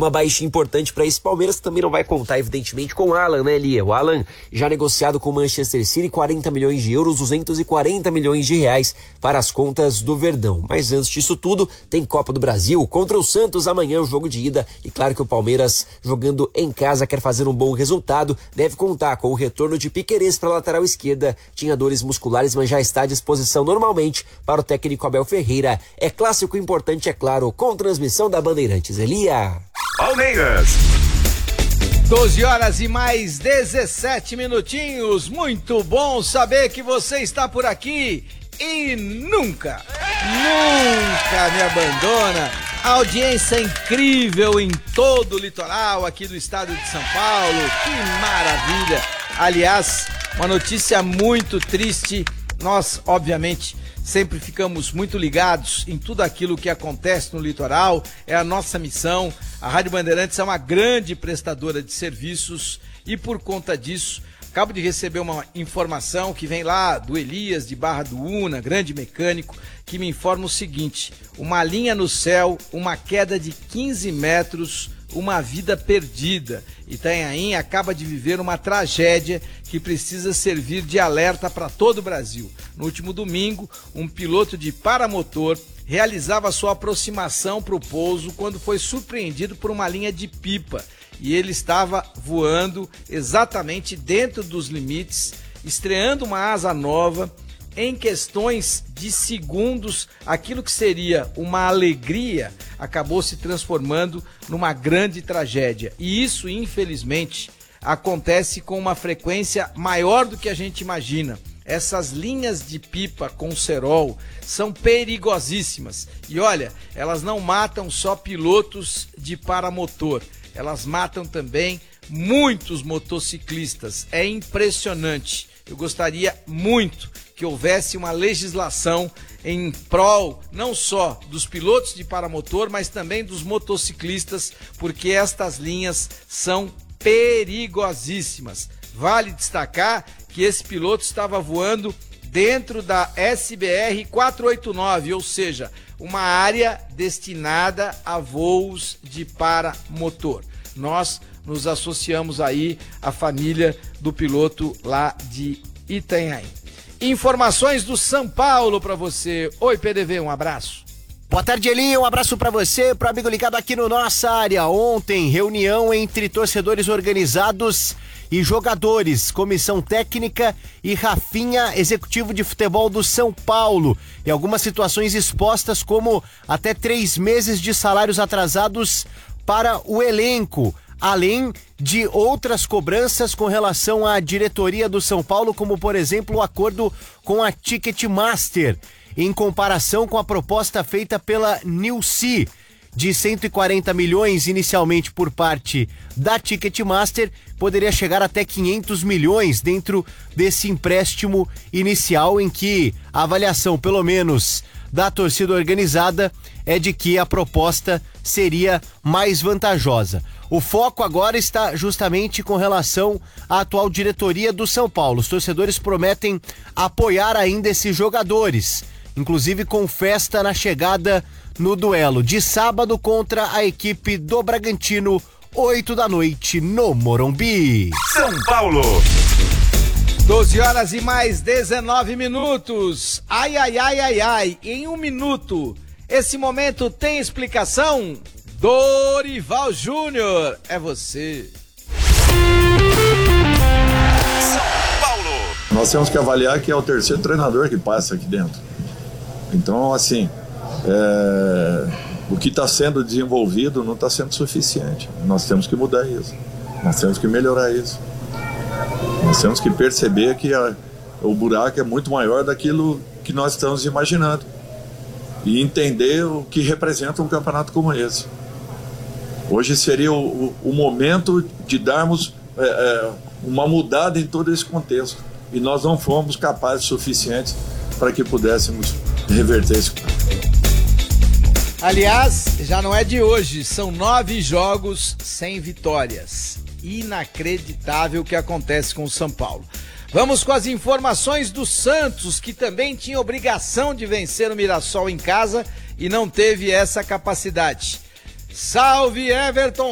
uma baixa importante para esse Palmeiras, que também não vai contar, evidentemente, com o Alan, né, Lia? O Alan já negociado com o Manchester City, 40 milhões de euros, 240 milhões de reais para as contas do Verdão. Mas antes disso tudo, tem Copa do Brasil contra o Santos amanhã, o jogo de ida. E claro que o Palmeiras, jogando em casa, quer fazer um bom resultado, deve contar com o retorno de Piquerez para a lateral esquerda. Tinha dores musculares, mas já está à disposição normalmente para o técnico Abel Ferreira. É clássico importante, é claro, com transmissão da Bandeirantes. Elia. Palmeiras. 12 horas e mais 17 minutinhos. Muito bom saber que você está por aqui e nunca me abandona. A audiência incrível em todo o litoral aqui do estado de São Paulo. Que maravilha. Aliás, uma notícia muito triste. Nós, obviamente, sempre ficamos muito ligados em tudo aquilo que acontece no litoral. É a nossa missão. A Rádio Bandeirantes é uma grande prestadora de serviços e, por conta disso, acabo de receber uma informação que vem lá do Elias de Barra do Una, grande mecânico, que me informa o seguinte: uma linha no céu, uma queda de 15 metros, uma vida perdida. Itanhaém acaba de viver uma tragédia que precisa servir de alerta para todo o Brasil. No último domingo, um piloto de paramotor realizava sua aproximação para o pouso quando foi surpreendido por uma linha de pipa. E ele estava voando exatamente dentro dos limites, estreando uma asa nova. Em questões de segundos, aquilo que seria uma alegria acabou se transformando numa grande tragédia. E isso, infelizmente, acontece com uma frequência maior do que a gente imagina. Essas linhas de pipa com cerol são perigosíssimas. E olha, elas não matam só pilotos de paramotor, elas matam também muitos motociclistas. É impressionante. Eu gostaria muito que houvesse uma legislação em prol não só dos pilotos de paramotor, mas também dos motociclistas, porque estas linhas são perigosíssimas. Vale destacar que esse piloto estava voando dentro da SBR 489, ou seja, uma área destinada a voos de paramotor. Nós nos associamos aí à família do piloto lá de Itanhaém. Informações do São Paulo para você. Oi, PDV, um abraço. Boa tarde, Eli, um abraço para você, pro amigo ligado aqui no Nossa Área. Ontem, reunião entre torcedores organizados e jogadores, comissão técnica e Rafinha, executivo de futebol do São Paulo. E algumas situações expostas, como até 3 meses de salários atrasados para o elenco, além de outras cobranças com relação à diretoria do São Paulo, como, por exemplo, o acordo com a Ticketmaster, em comparação com a proposta feita pela Nilce, de 140 milhões inicialmente por parte da Ticketmaster, poderia chegar até 500 milhões dentro desse empréstimo inicial, em que a avaliação, pelo menos da torcida organizada, é de que a proposta seria mais vantajosa. O foco agora está justamente com relação à atual diretoria do São Paulo. Os torcedores prometem apoiar ainda esses jogadores, inclusive com festa na chegada no duelo de sábado contra a equipe do Bragantino, 8 da noite no Morumbi. São Paulo. 12 horas e mais 19 minutos. Ai, ai, ai, ai, ai. Em 1 minuto, esse momento tem explicação? Dorival Júnior, é você. São Paulo. Nós temos que avaliar que é o terceiro treinador que passa aqui dentro. Então, assim, o que está sendo desenvolvido não está sendo suficiente. Nós temos que mudar isso. Nós temos que melhorar isso. Nós temos que perceber que o buraco é muito maior daquilo que nós estamos imaginando. E entender o que representa um campeonato como esse. Hoje seria o momento de darmos uma mudada em todo esse contexto. E nós não fomos capazes suficientes para que pudéssemos reverter isso. Aliás, já não é de hoje, são 9 jogos sem vitórias. Inacreditável o que acontece com o São Paulo. Vamos com as informações do Santos, que também tinha obrigação de vencer o Mirassol em casa e não teve essa capacidade. Salve, Everton